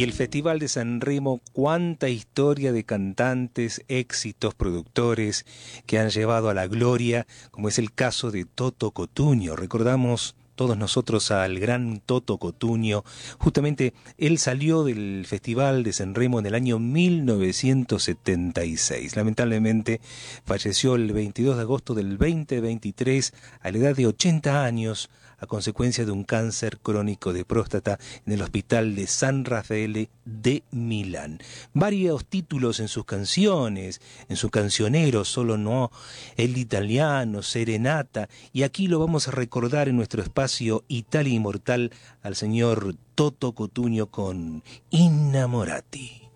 Y el Festival de San Remo, cuánta historia de cantantes, éxitos, productores que han llevado a la gloria, como es el caso de Toto Cotugno. Recordamos todos nosotros al gran Toto Cotugno. Justamente él salió del Festival de San Remo en el año 1976. Lamentablemente falleció el 22 de agosto del 2023 a la edad de 80 años a consecuencia de un cáncer crónico de próstata en el Hospital de San Rafael de Milán. Varios títulos en sus canciones, en su cancionero, Solo no, El Italiano, Serenata, y aquí lo vamos a recordar en nuestro espacio Italia Inmortal al señor Toto Cotugno con Innamorati.